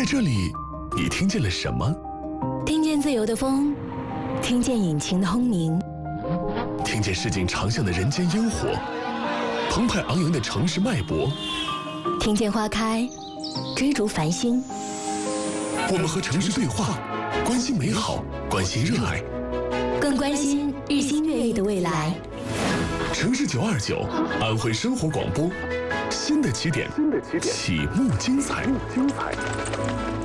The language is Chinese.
在这里，你听见了什么？ 听见自由的风，听见引擎的轰鸣， 听见市井长巷的人间烟火，澎湃昂扬的城市脉搏， 听见花开，追逐繁星。 我们和城市对话，关心美好，关心热爱， 更关心日新月异的未来。 城市929，安徽生活广播，新的起点，启幕精彩。